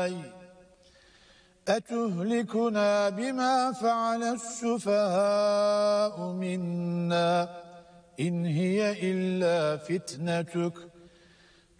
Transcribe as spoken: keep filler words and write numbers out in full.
آي أتهلكنا بما فعل السفهاء منا إن هي إلا فتنتك